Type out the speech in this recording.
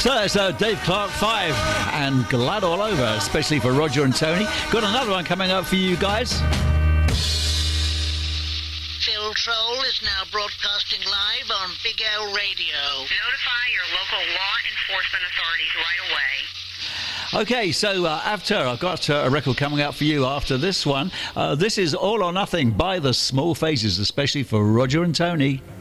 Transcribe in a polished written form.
So that's Dave Clark 5 and Glad All Over, especially for Roger and Tony. Got another one coming up for you guys. Phil Troll is now broadcasting live on Big L Radio. Notify your local law enforcement authorities right away. Okay, so after I've got a record coming out for you after this one. This is All or Nothing by the Small Faces, especially for Roger and Tony.